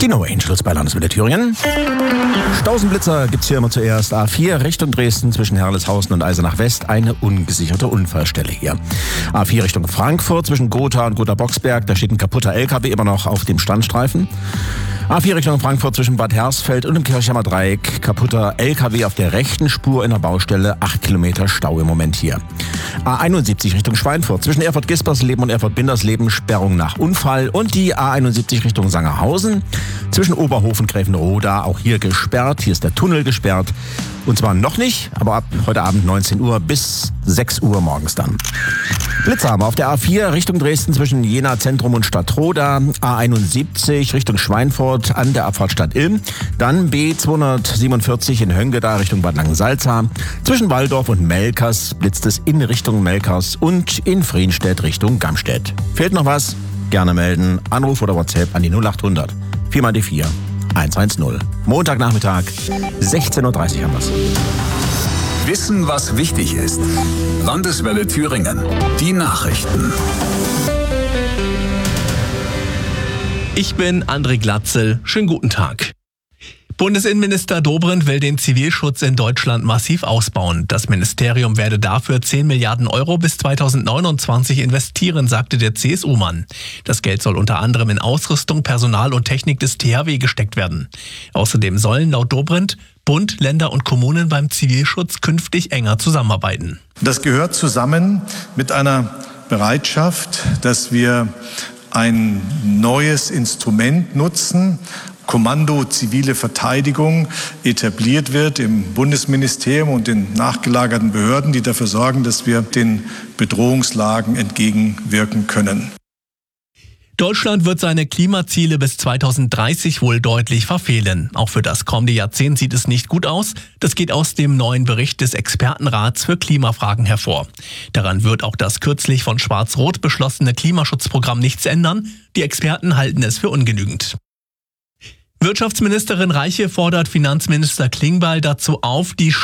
Die No Angels bei Landeswelle Thüringen. Stausenblitzer gibt's hier immer zuerst. A4 Richtung Dresden zwischen Herleshausen und Eisenach West. Eine ungesicherte Unfallstelle hier. A4 Richtung Frankfurt zwischen Gotha und Gotha-Boxberg. Da steht ein kaputter LKW immer noch auf dem Standstreifen. A4 Richtung Frankfurt zwischen Bad Hersfeld und dem Kirchheimer Dreieck. Kaputter LKW auf der rechten Spur in der Baustelle. 8 Kilometer Stau im Moment hier. A71 Richtung Schweinfurt zwischen Erfurt-Gispersleben und Erfurt-Bindersleben. Sperrung nach Unfall. Und die A71 Richtung Sangerhausen zwischen Oberhof und Gräfenroda. Auch hier gesperrt. Hier ist der Tunnel gesperrt. Und zwar noch nicht, aber ab heute Abend 19 Uhr bis 6 Uhr morgens dann. Blitzer haben wir auf der A4 Richtung Dresden zwischen Jena Zentrum und Stadtroda. A71 Richtung Schweinfurt an der Abfahrt Stadt Ilm. Dann B247 in Höngeda Richtung Bad Langensalza. Zwischen Walldorf und Melkers blitzt es in Richtung Melkers und in Frienstedt Richtung Gamstedt. Fehlt noch was? Gerne melden. Anruf oder WhatsApp an die 0800 4 mal die 4 110. Montagnachmittag, 16.30 Uhr haben wir's. Wissen, was wichtig ist. Landeswelle Thüringen. Die Nachrichten. Ich bin André Glatzel. Schönen guten Tag. Bundesinnenminister Dobrindt will den Zivilschutz in Deutschland massiv ausbauen. Das Ministerium werde dafür 10 Milliarden Euro bis 2029 investieren, sagte der CSU-Mann. Das Geld soll unter anderem in Ausrüstung, Personal und Technik des THW gesteckt werden. Außerdem sollen laut Dobrindt Bund, Länder und Kommunen beim Zivilschutz künftig enger zusammenarbeiten. Das gehört zusammen mit einer Bereitschaft, dass wir ein neues Instrument nutzen, Kommando Zivile Verteidigung etabliert wird im Bundesministerium und den nachgelagerten Behörden, die dafür sorgen, dass wir den Bedrohungslagen entgegenwirken können. Deutschland wird seine Klimaziele bis 2030 wohl deutlich verfehlen. Auch für das kommende Jahrzehnt sieht es nicht gut aus. Das geht aus dem neuen Bericht des Expertenrats für Klimafragen hervor. Daran wird auch das kürzlich von Schwarz-Rot beschlossene Klimaschutzprogramm nichts ändern. Die Experten halten es für ungenügend. Wirtschaftsministerin Reiche fordert Finanzminister Klingbeil dazu auf, die